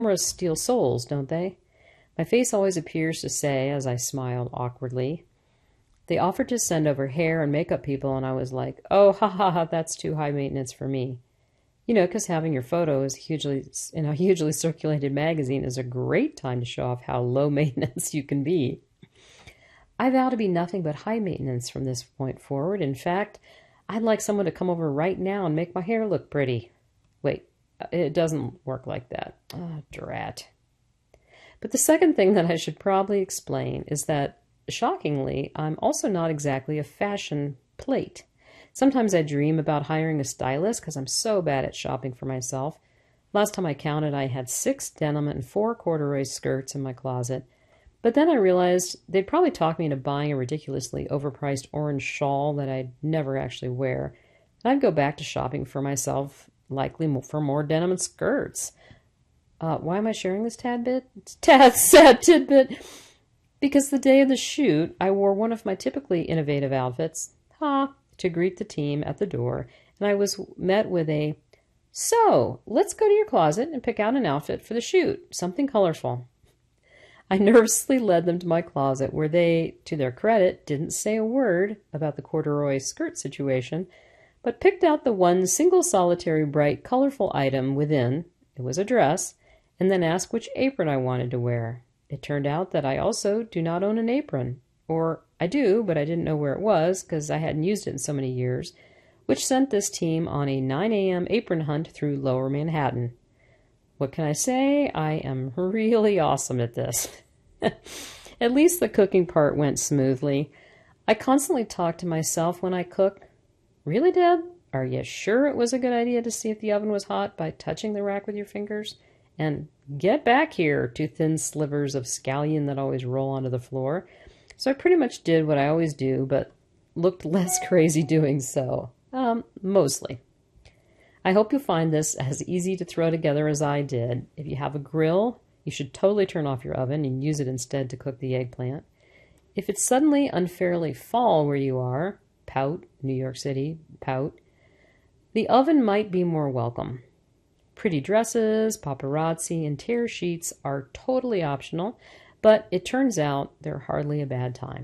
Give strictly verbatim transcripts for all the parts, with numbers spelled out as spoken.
Cameras steal souls, don't they? My face always appears to say, as I smiled awkwardly. They offered to send over hair and makeup people, and I was like, oh, ha ha ha, that's too high maintenance for me. You know, because having your photo is hugely in a hugely circulated magazine is a great time to show off how low maintenance you can be. I vow to be nothing but high maintenance from this point forward. In fact, I'd like someone to come over right now and make my hair look pretty. Wait, it doesn't work like that. Oh, drat. But the second thing that I should probably explain is that, shockingly, I'm also not exactly a fashion plate. Sometimes I dream about hiring a stylist because I'm so bad at shopping for myself. Last time I counted, I had six denim and four corduroy skirts in my closet. But then I realized they'd probably talk me into buying a ridiculously overpriced orange shawl that I'd never actually wear. And I'd go back to shopping for myself, likely for more denim and skirts. Uh, why am I sharing this tad bit? Tad sad tidbit. Because the day of the shoot, I wore one of my typically innovative outfits, ha, to greet the team at the door, and I was met with a, so, let's go to your closet and pick out an outfit for the shoot, something colorful. I nervously led them to my closet, where they, to their credit, didn't say a word about the corduroy skirt situation, but picked out the one single solitary bright colorful item within, it was a dress, and then asked which apron I wanted to wear. It turned out that I also do not own an apron. Or I do, but I didn't know where it was because I hadn't used it in so many years, which sent this team on a nine a m apron hunt through Lower Manhattan. What can I say? I am really awesome at this. At least the cooking part went smoothly. I constantly talk to myself when I cook. Really, Deb? Are you sure it was a good idea to see if the oven was hot by touching the rack with your fingers? And get back here, two thin slivers of scallion that always roll onto the floor. So I pretty much did what I always do, but looked less crazy doing so. Um, mostly. I hope you'll find this as easy to throw together as I did. If you have a grill, you should totally turn off your oven and use it instead to cook the eggplant. If it's suddenly unfairly fall where you are, pout, New York City, pout, the oven might be more welcome. Pretty dresses, paparazzi, and tear sheets are totally optional, but it turns out they're hardly a bad time.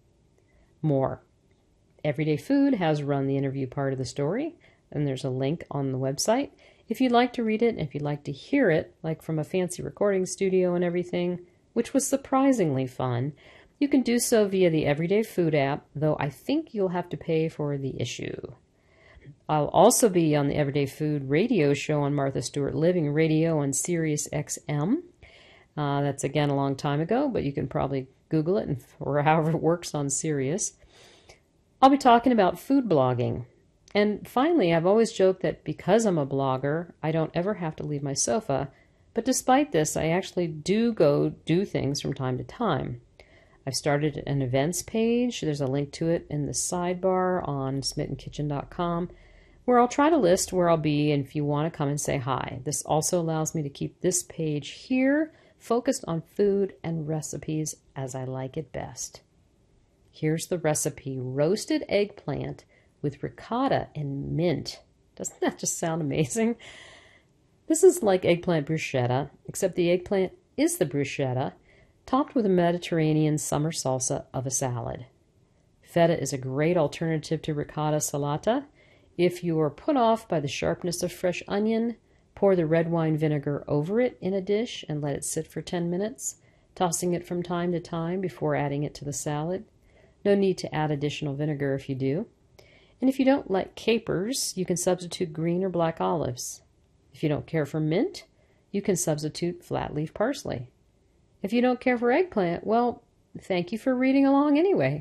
More. Everyday Food has run the interview part of the story, and there's a link on the website. If you'd like to read it, if you'd like to hear it, like from a fancy recording studio and everything, which was surprisingly fun, you can do so via the Everyday Food app, though I think you'll have to pay for the issue. I'll also be on the Everyday Food radio show on Martha Stewart Living Radio on Sirius X M. Uh, that's, again, a long time ago, but you can probably Google it and, or however it works on Sirius. I'll be talking about food blogging. And finally, I've always joked that because I'm a blogger, I don't ever have to leave my sofa. But despite this, I actually do go do things from time to time. I've started an events page. There's a link to it in the sidebar on smitten kitchen dot com, where I'll try to list where I'll be and if you want to come and say hi. This also allows me to keep this page here focused on food and recipes as I like it best. Here's the recipe: roasted eggplant with ricotta and mint. Doesn't that just sound amazing? This is like eggplant bruschetta, except the eggplant is the bruschetta, topped with a Mediterranean summer salsa of a salad. Feta is a great alternative to ricotta salata. If you are put off by the sharpness of fresh onion, pour the red wine vinegar over it in a dish and let it sit for ten minutes, tossing it from time to time before adding it to the salad. No need to add additional vinegar if you do. And if you don't like capers, you can substitute green or black olives. If you don't care for mint, you can substitute flat leaf parsley. If you don't care for eggplant, well, thank you for reading along anyway.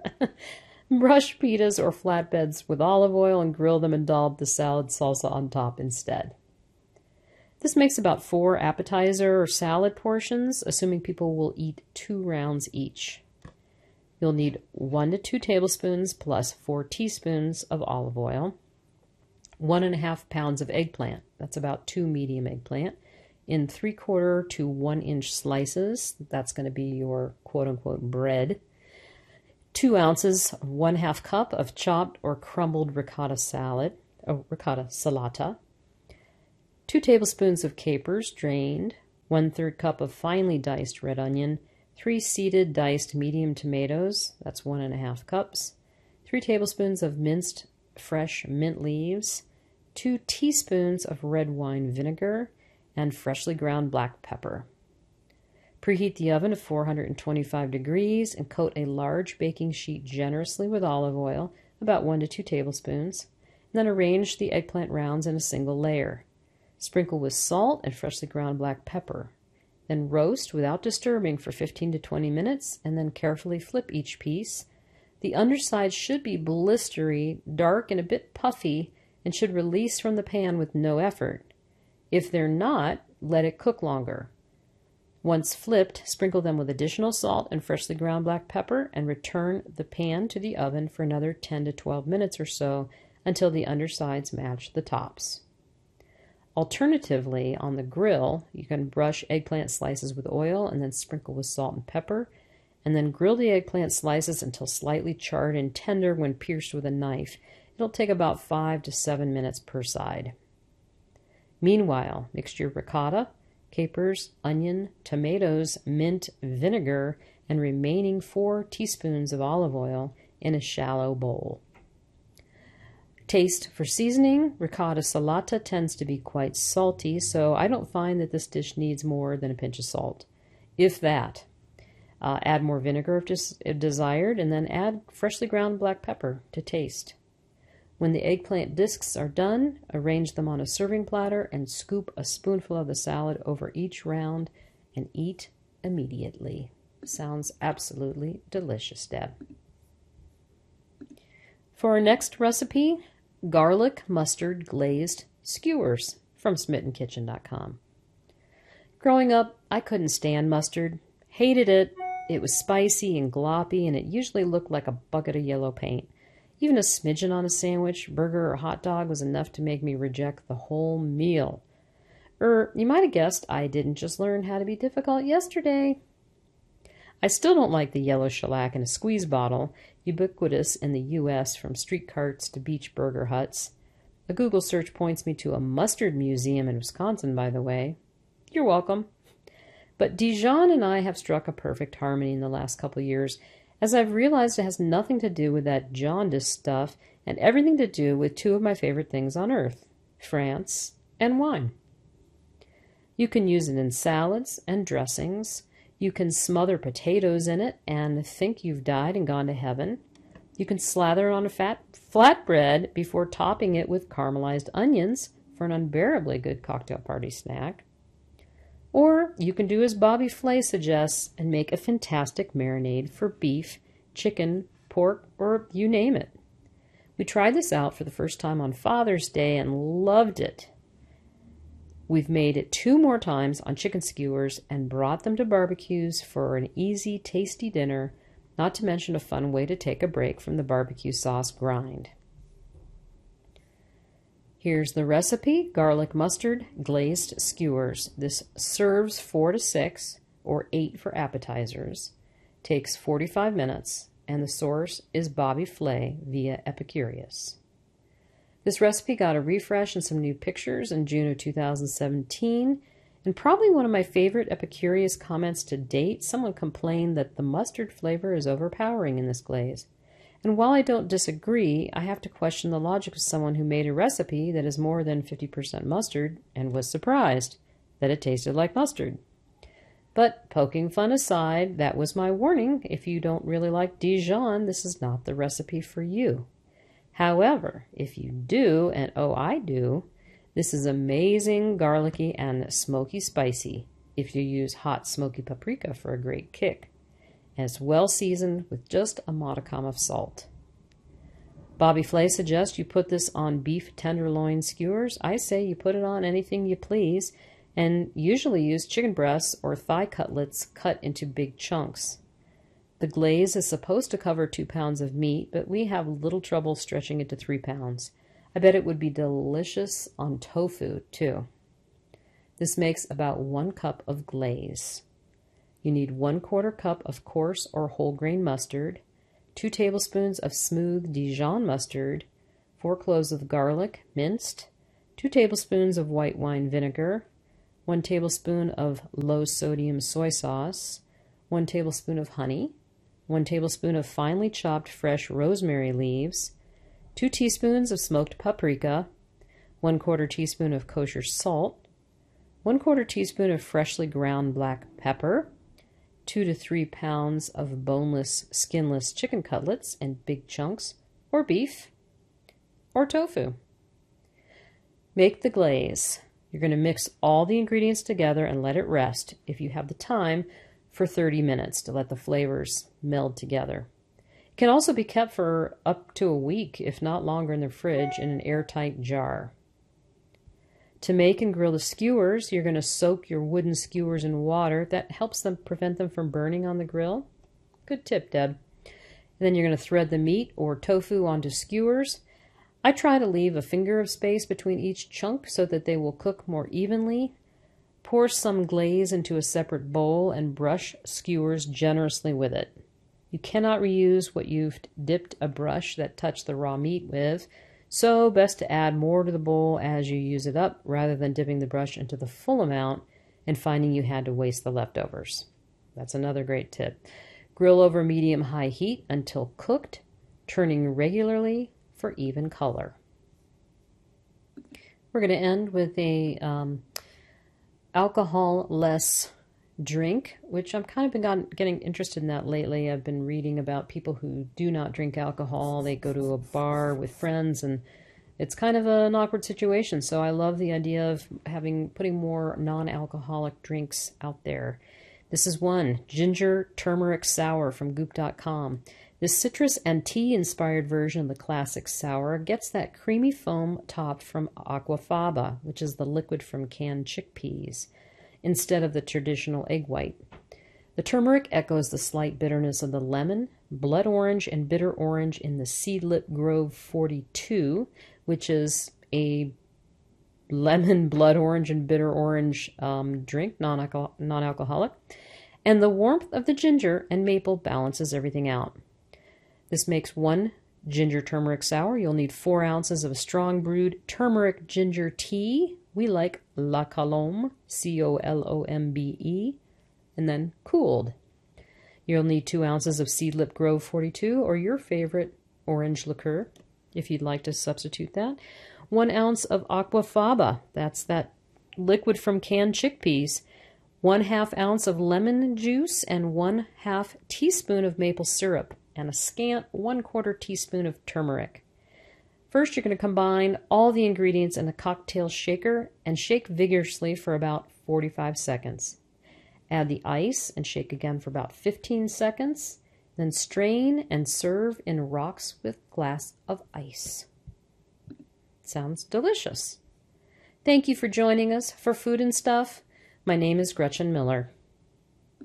Brush pitas or flatbreads with olive oil and grill them and dollop the salad salsa on top instead. This makes about four appetizer or salad portions, assuming people will eat two rounds each. You'll need one to two tablespoons plus four teaspoons of olive oil, one and a half pounds of eggplant, that's about two medium eggplant, in three quarter to one inch slices, that's going to be your quote-unquote bread, two ounces, one half cup of chopped or crumbled ricotta salad, or ricotta salata, two tablespoons of capers drained, one-third cup of finely diced red onion, three seeded diced medium tomatoes, that's one and a half cups, three tablespoons of minced fresh mint leaves, two teaspoons of red wine vinegar, and freshly ground black pepper. Preheat the oven to four hundred twenty-five degrees and coat a large baking sheet generously with olive oil, about one to two tablespoons, and then arrange the eggplant rounds in a single layer. Sprinkle with salt and freshly ground black pepper. Then roast without disturbing for fifteen to twenty minutes, and then carefully flip each piece. The underside should be blistery, dark, and a bit puffy, and should release from the pan with no effort. If they're not, let it cook longer. Once flipped, sprinkle them with additional salt and freshly ground black pepper, and return the pan to the oven for another ten to twelve minutes or so until the undersides match the tops. Alternatively, on the grill, you can brush eggplant slices with oil and then sprinkle with salt and pepper, and then grill the eggplant slices until slightly charred and tender when pierced with a knife. It'll take about five to seven minutes per side. Meanwhile, mix your ricotta, capers, onion, tomatoes, mint, vinegar, and remaining four teaspoons of olive oil in a shallow bowl. Taste for seasoning. Ricotta salata tends to be quite salty, so I don't find that this dish needs more than a pinch of salt, if that. Uh, add more vinegar if, des if desired, and then add freshly ground black pepper to taste. When the eggplant discs are done, arrange them on a serving platter and scoop a spoonful of the salad over each round and eat immediately. Sounds absolutely delicious, Deb. For our next recipe, garlic mustard glazed skewers from smitten kitchen dot com. Growing up, I couldn't stand mustard. Hated it. It was spicy and gloppy, and it usually looked like a bucket of yellow paint. Even a smidgen on a sandwich, burger, or hot dog was enough to make me reject the whole meal. Er, you might have guessed I didn't just learn how to be difficult yesterday. I still don't like the yellow shellac in a squeeze bottle, ubiquitous in the U S from street carts to beach burger huts. A Google search points me to a mustard museum in Wisconsin, by the way. You're welcome. But Dijon and I have struck a perfect harmony in the last couple years, as I've realized it has nothing to do with that jaundice stuff and everything to do with two of my favorite things on earth, France and wine. You can use it in salads and dressings. You can smother potatoes in it and think you've died and gone to heaven. You can slather it on a fat flatbread before topping it with caramelized onions for an unbearably good cocktail party snack. Or you can do as Bobby Flay suggests and make a fantastic marinade for beef, chicken, pork, or you name it. We tried this out for the first time on Father's Day and loved it. We've made it two more times on chicken skewers and brought them to barbecues for an easy, tasty dinner, not to mention a fun way to take a break from the barbecue sauce grind. Here's the recipe: garlic mustard glazed skewers. This serves four to six or eight for appetizers. Takes forty-five minutes, and the source is Bobby Flay via Epicurious. This recipe got a refresh and some new pictures in June of two thousand seventeen, and probably one of my favorite Epicurious comments to date. Someone complained that the mustard flavor is overpowering in this glaze. And while I don't disagree, I have to question the logic of someone who made a recipe that is more than fifty percent mustard and was surprised that it tasted like mustard. But poking fun aside, that was my warning. If you don't really like Dijon, this is not the recipe for you. However, if you do, and oh, I do, this is amazing, garlicky, and smoky spicy if you use hot smoky paprika for a great kick. And it's well seasoned with just a modicum of salt. Bobby Flay suggests you put this on beef tenderloin skewers. I say you put it on anything you please, and usually use chicken breasts or thigh cutlets cut into big chunks. The glaze is supposed to cover two pounds of meat, but we have little trouble stretching it to three pounds. I bet it would be delicious on tofu, too. This makes about one cup of glaze. You need one quarter cup of coarse or whole grain mustard, two tablespoons of smooth Dijon mustard, four cloves of garlic minced, two tablespoons of white wine vinegar, one tablespoon of low-sodium soy sauce, one tablespoon of honey, one tablespoon of finely chopped fresh rosemary leaves, two teaspoons of smoked paprika, one quarter teaspoon of kosher salt, one quarter teaspoon of freshly ground black pepper, two to three pounds of boneless, skinless chicken cutlets in big chunks, or beef, or tofu. Make the glaze. You're going to mix all the ingredients together and let it rest, if you have the time, for thirty minutes to let the flavors meld together. It can also be kept for up to a week, if not longer, in the fridge in an airtight jar. To make and grill the skewers, you're going to soak your wooden skewers in water. That helps them prevent them from burning on the grill. Good tip, Deb. And then you're going to thread the meat or tofu onto skewers. I try to leave a finger of space between each chunk so that they will cook more evenly. Pour some glaze into a separate bowl and brush skewers generously with it. You cannot reuse what you've dipped a brush that touched the raw meat with, so best to add more to the bowl as you use it up rather than dipping the brush into the full amount and finding you had to waste the leftovers. That's another great tip. Grill over medium-high heat until cooked, turning regularly for even color. We're going to end with a um, alcohol-less drink, which I've kind of been got, getting interested in that lately. I've been reading about people who do not drink alcohol. They go to a bar with friends, and it's kind of an awkward situation. So I love the idea of having putting more non-alcoholic drinks out there. This is one, Ginger Turmeric Sour from goop dot com. This citrus and tea-inspired version of the classic sour gets that creamy foam top from Aquafaba, which is the liquid from canned chickpeas, instead of the traditional egg white. The turmeric echoes the slight bitterness of the lemon, blood orange, and bitter orange in the Seedlip Grove forty-two, which is a lemon, blood orange, and bitter orange um, drink, non-alcohol- non-alcoholic. And the warmth of the ginger and maple balances everything out. This makes one ginger turmeric sour. You'll need four ounces of strong brewed turmeric ginger tea. We like La Colombe, C O L O M B E, and then cooled. You'll need two ounces of Seedlip Grove forty-two or your favorite orange liqueur, if you'd like to substitute that. One ounce of Aquafaba, that's that liquid from canned chickpeas. One half ounce of lemon juice and one half teaspoon of maple syrup, and a scant one quarter teaspoon of turmeric. First, you're going to combine all the ingredients in a cocktail shaker and shake vigorously for about forty-five seconds. Add the ice and shake again for about fifteen seconds. Then strain and serve in rocks with glass of ice. Sounds delicious. Thank you for joining us for Food and Stuff. My name is Gretchen Miller.